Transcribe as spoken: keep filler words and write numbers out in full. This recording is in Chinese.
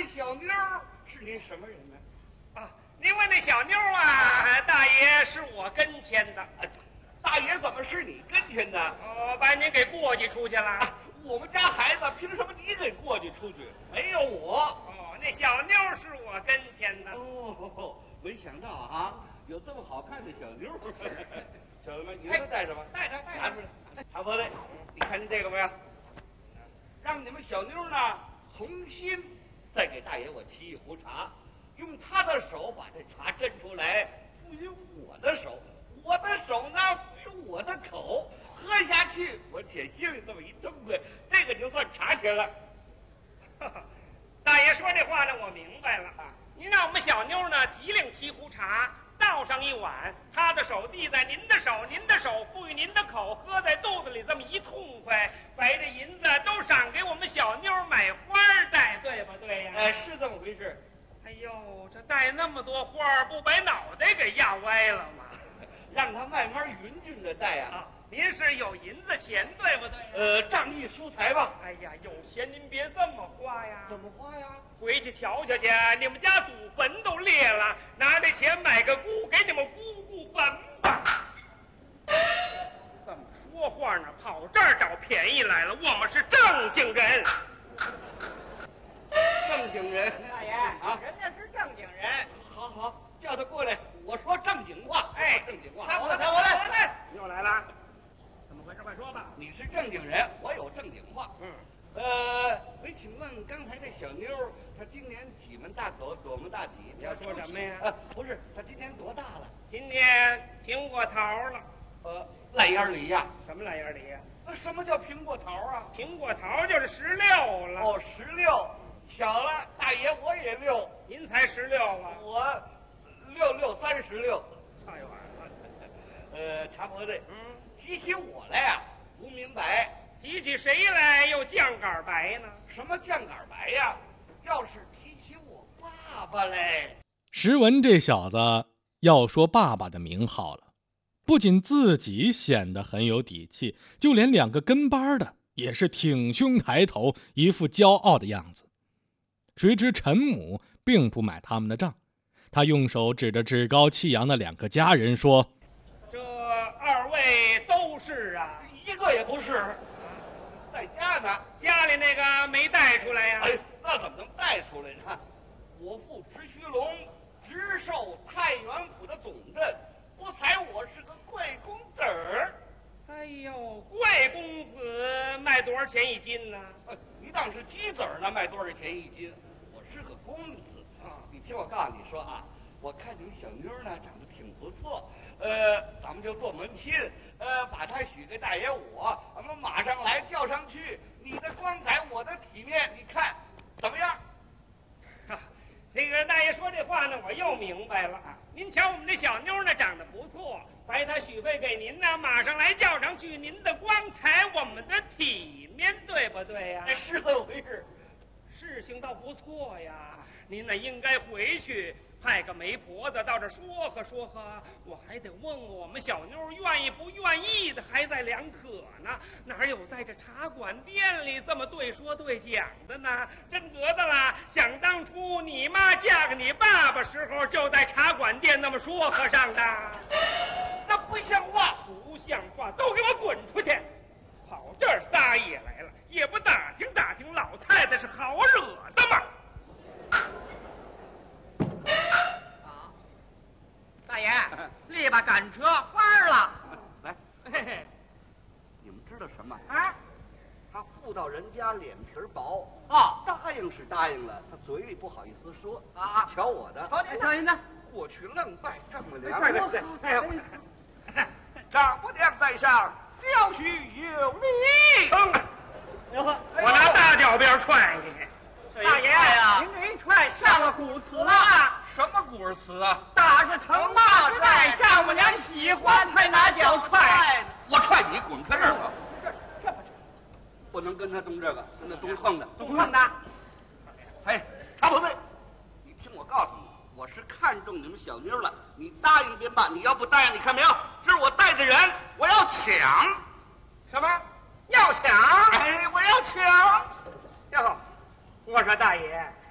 那小妞是您什么人呢？ 啊，您问那小妞啊，大爷是我跟前的。 大爷怎么是你跟前的？ 哦，把您给过继出去了。 啊，我们家孩子凭什么你给过继出去？没有我。 哦，那小妞是我跟前的。 哦，没想到啊，有这么好看的小妞。小子们，你们都带着吧， 带着带着。 拿出来。茶婆子，你看见这个没有？让你们小妞呢重新再给大爷我沏一壶茶，用他的手把这茶斟出来，赋予我的手，我的手呢赋予我的口，喝下去我且心里这么一痛快，这个就算茶钱了。 大爷说这话呢，我明白了。您让我们小妞呢提领沏壶茶，倒上一碗，他的手递在您的手，您的手赋予您的口，喝在肚子里这么一痛快，把这银子都赏给我们小妞买花戴，对不对呀？ 哎，是这么回事。 哎呦，这戴那么多花，不把脑袋给压歪了吗？ 让他慢慢匀匀的戴啊。 啊，您是有银子钱，对不对？ 呃，仗义疏财吧。 哎呀，有钱您别这么花呀。 怎么花呀？ 回去瞧瞧去，你们家祖坟都裂了，拿这钱买个姑，给你们姑姑坟吧。怎么说话呢？跑这儿找便宜来了，我们是正经人。 正经人。 大爷啊， 人家是正经人。 好好，叫他过来，我说正经话。 哎， 正经话。 我来，我来，我来。又来了，怎么回事？快说吧。 你是正经人，我有正经话。 嗯。 呃，我请问刚才那小妞，她今年几门大口，多门大体？ 你要说什么呀？ 呃，不是，她今年多大了？ 今年苹果桃了。 呃，烂眼梨呀？ 什么烂眼梨呀？ 那什么叫苹果桃啊？ 苹果桃就是十六了。 哦，十六。巧了，大爷我也六。 您才十六啊？ 我六六三十六。 差一晚了。 呃，茶婆子， 嗯， 提起我来呀，不明白。 提起谁来又酱杆白呢？ 什么酱杆白呀？要是提起我爸爸嘞。 石文这小子要说爸爸的名号了，不仅自己显得很有底气，就连两个跟班的也是挺胸抬头，一副骄傲的样子。谁知陈母并不买他们的账，他用手指着趾高气扬的两个家人说： 这二位都是啊？ 一个也不是，在家呢。 家里那个没带出来呀？ 哎，那怎么能带出来呢？我父直须龙直授太原府的总镇，不才我是个贵公子儿。 哎呦，贵公子卖多少钱一斤呢？ 呃，你当是鸡子儿呢，卖多少钱一斤？我是个公子啊！你听我告诉你说啊，我看你们小妞呢长得挺不错，呃，咱们就做门亲，呃，把她许给大爷我，咱们马上来叫上去。你的光彩，我的体面，你看怎么样？ 啊，这个大爷说这话呢，我又明白了。您瞧我们这小妞呢，长得不错，白她许配给您呢，马上来叫上去。您的光彩，我们的体面，对不对呀？ 是这么回事。 事情倒不错呀，您呢应该回去派个媒婆子到这说和说和，我还得问问我们小妞愿意不愿意的，还在两可呢。哪有在这茶馆店里这么对说对讲的呢？真格的啦！想当初你妈嫁给你爸爸时候，就在茶馆店那么说和上的。 那不像话， 不像话，都给我滚出去！跑这儿撒野来了，也不打听打听老太太是好惹的吗？ 啊，大爷，立吧赶车花了。 来， 嘿嘿， 你们知道什么？ 啊， 他妇道人家脸皮薄哦， 答应是答应了，他嘴里不好意思说啊。 瞧我的， 瞧您，瞧您的， 过去愣拜丈母娘。 对对对， 哎呀，丈母娘在上，小婿有礼。 哼，我拿大脚鞭踹你！ 大爷呀，您这一踹上了古词了。 什么古词啊？ 打是疼，骂是爱，丈母娘喜欢才拿脚踹。 我踹你，滚开这儿吧！这这不能跟他动这个，跟他动横的， 动横的。 哎，茶婆子，你听我告诉你，我是看中你们小妞了，你答应便罢，你要不答应，你看没有？这是我带的人，我要抢。 什么？要抢？ 哎，我要抢。 哟，我说大爷，